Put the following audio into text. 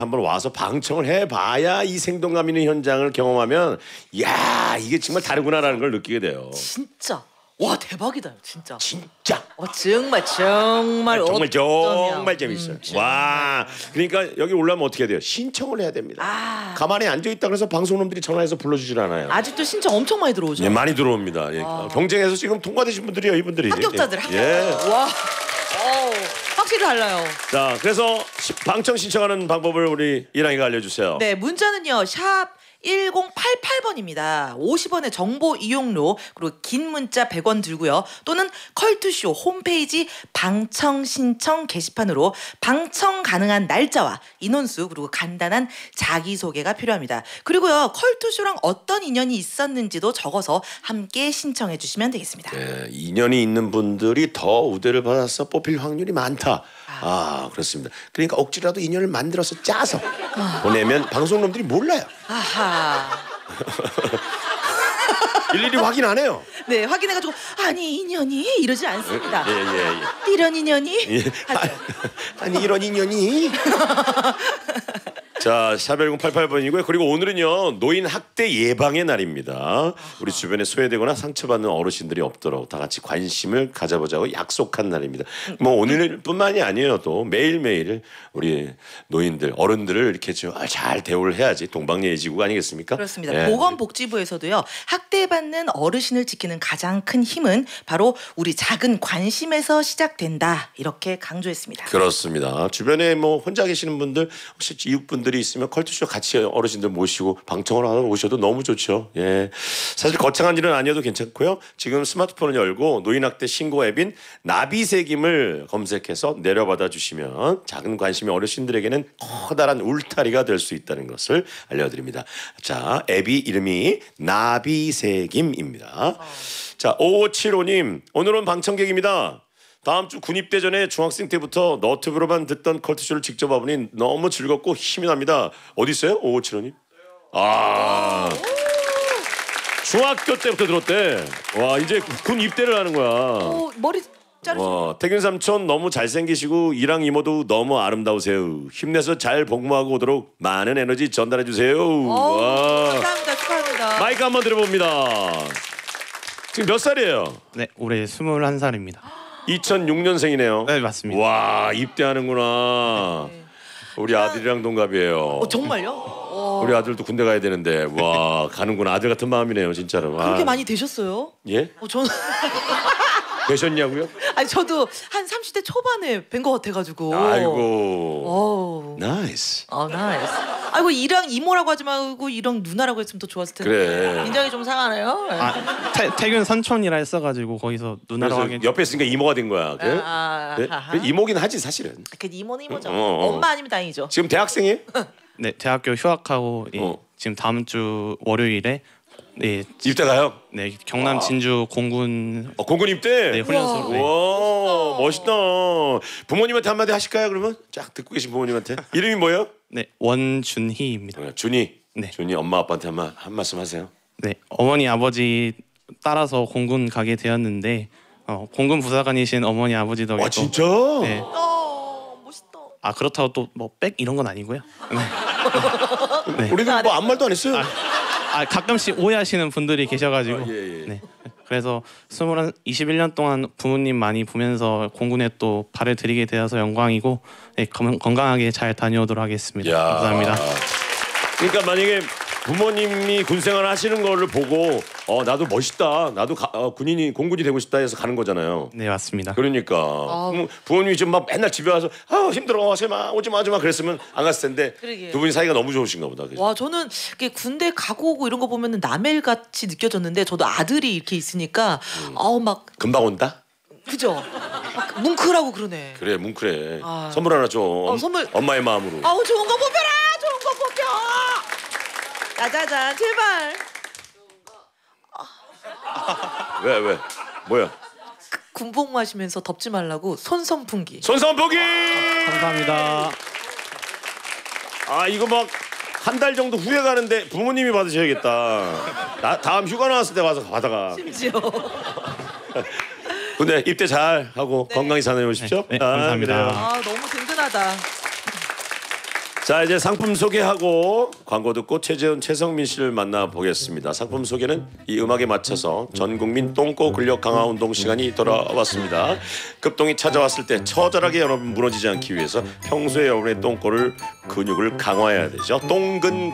한번 와서 방청을 해봐야 이 생동감 있는 현장을 경험하면 야 이게 정말 다르구나라는 걸 느끼게 돼요. 진짜 와 대박이다 진짜. 진짜. 정말 정말 정말 재밌어요. 와 그러니까 여기 올라오면 어떻게 해야 돼요? 신청을 해야 됩니다. 가만히 앉아 있다 그래서 방송놈들이 전화해서 불러주질 않아요. 아직도 신청 엄청 많이 들어오죠. 예, 많이 들어옵니다. 예. 경쟁해서 지금 통과되신 분들이요 이분들이. 합격자들. 예. 와. 확실히 달라요. 자, 그래서 방청 신청하는 방법을 우리 이랑이가 알려주세요. 네, 문자는요. 샵 1088번입니다. 50원의 정보 이용료 그리고 긴 문자 100원 들고요. 또는 컬투쇼 홈페이지 방청 신청 게시판으로 방청 가능한 날짜와 인원수 그리고 간단한 자기소개가 필요합니다. 그리고요. 컬투쇼랑 어떤 인연이 있었는지도 적어서 함께 신청해 주시면 되겠습니다. 네, 인연이 있는 분들이 더 우대를 받아서 뽑힐 확률이 많다. 그렇습니다. 그러니까 억지라도 인연을 만들어서 짜서 보내면 방송놈들이 몰라요. 아하. 일일이 확인 안 해요. 네, 확인해가지고 아니 인연이 이러지 않습니다. 예. 이런 인연이? 예. 아니 이런 인연이? 자, 샵 1088번이고요. 그리고 오늘은요 노인 학대 예방의 날입니다. 우리 주변에 소외되거나 상처받는 어르신들이 없도록 다 같이 관심을 가져보자고 약속한 날입니다. 뭐 오늘뿐만이 아니에요. 또 매일매일 우리 노인들, 어른들을 이렇게 잘 대우를 해야지 동방예의지국 아니겠습니까? 그렇습니다. 예. 보건복지부에서도요 학대받는 어르신을 지키는 가장 큰 힘은 바로 우리 작은 관심에서 시작된다 이렇게 강조했습니다. 그렇습니다. 주변에 뭐 혼자 계시는 분들 혹시 이웃분들이 있으면 컬투쇼 같이 어르신들 모시고 방청을 하러 오셔도 너무 좋죠. 예, 사실 거창한 일은 아니어도 괜찮고요. 지금 스마트폰을 열고 노인학대 신고 앱인 나비새김을 검색해서 내려받아 주시면 작은 관심이 어르신들에게는 커다란 울타리가 될 수 있다는 것을 알려드립니다. 자, 앱이 이름이 나비새김입니다. 자, 5575님 오늘은 방청객입니다. 다음 주 군입대 전에 중학생 때부터 너튜브로만 듣던 컬투쇼를 직접 와보니 너무 즐겁고 힘이 납니다. 어디 있어요? 5575님? 중학교 때부터 들었대. 와 이제 군 입대를 하는 거야. 머리 자르시고. 와 태균 삼촌 너무 잘생기시고 이랑 이모도 너무 아름다우세요. 힘내서 잘 복무하고 오도록 많은 에너지 전달해 주세요. 와. 감사합니다. 축하합니다. 마이크 한번 들어봅니다. 지금 몇 살이에요? 네, 올해 21살입니다. 2006년생이네요. 네, 맞습니다. 와 입대하는구나. 우리 아들이랑 동갑이에요. 정말요? 우리 아들도 군대 가야 되는데 와 가는구나. 아들 같은 마음이네요 진짜로. 그렇게 많이 되셨어요? 예? 저는 되셨냐고요? 아니 저도 한 30대 초반에 뵌 것 같아가지고. 아이고. 나이스. 나이스. 아이고 이랑 이모라고 하지 말고 이랑 누나라고 했으면 더 좋았을 텐데. 그래. 인정이 좀 상하네요. 태균 선촌이라 했어가지고 거기서 누나라고 하긴. 옆에 있으니까 이모가 된 거야. 그래? 그래? 이모긴 하지 사실은. 그 이모는 이모죠. 엄마 아니면 다행이죠. 지금 대학생이에요? 네, 대학교 휴학하고 지금 다음 주 월요일에 네 입대 가요? 네 경남 진주 공군 공군 입대? 네 훈련소. 네. 와 멋있다. 부모님한테 한마디 하실까요 그러면? 쫙 듣고 계신 부모님한테. 이름이 뭐예요? 네 원준희입니다. 준이. 네. 준이 엄마 아빠한테 한 말씀 하세요. 네 어머니 아버지 따라서 공군 가게 되었는데 공군 부사관이신 어머니 아버지 덕에 진짜? 네. 멋있다. 그렇다고 또 뭐 백 이런 건 아니고요. 네. 우리는 뭐 아무 말도 안 했어요. 가끔씩 오해하시는 분들이 계셔가지고 예. 네. 그래서 21년 동안 부모님 많이 보면서 공군에 또 발을 들이게 되어서 영광이고 네, 건강하게 잘 다녀오도록 하겠습니다. 감사합니다. 그러니까 만약에 부모님이 군생활 하시는 거를 보고 나도 멋있다. 나도 공군이 되고 싶다 해서 가는 거잖아요. 네 맞습니다. 그러니까 부모님이 지금 막 맨날 집에 와서 힘들어 제발 오지마 그랬으면 안 갔을 텐데 그러게요. 두 분이 사이가 너무 좋으신가 보다. 그죠? 와 저는 이렇게 군대 가고 오고 이런 거 보면은 남일 같이 느껴졌는데 저도 아들이 이렇게 있으니까 막 금방 온다? 그죠? 막 뭉클하고 그러네. 그래 뭉클해. 선물 하나 줘. 선물. 엄마의 마음으로. 좋은 거 뽑혀라. 좋은 거 뽑혀. 짜자잔 제발. 왜? 뭐야? 군복무 하시면서 덥지 말라고 손선풍기. 손선풍기. 감사합니다. 이거 막 한 달 정도 후에 가는데 부모님이 받으셔야겠다. 다음 휴가 나왔을 때 와서 받아가. 심지어. 근데 입대 잘 하고 건강히 다녀오십시오. 네, 감사합니다. 그래요. 너무 든든하다. 자, 이제 상품 소개하고 광고 듣고 최재훈, 최성민 씨를 만나보겠습니다. 상품 소개는 이 음악에 맞춰서 전국민 똥꼬 근력 강화 운동 시간이 돌아왔습니다. 급동이 찾아왔을 때 처절하게 여러분 무너지지 않기 위해서 평소에 여러분의 똥꼬를 근육을 강화해야 되죠. 똥근